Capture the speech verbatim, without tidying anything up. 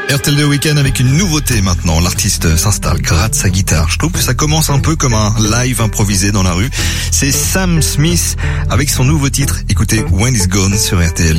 R T L deux Week-end avec une nouveauté maintenant. L'artiste s'installe, gratte sa guitare. Je trouve que ça commence un peu comme un live improvisé dans la rue. C'est Sam Smith avec son nouveau titre. Écoutez, When It's Gone sur R T L.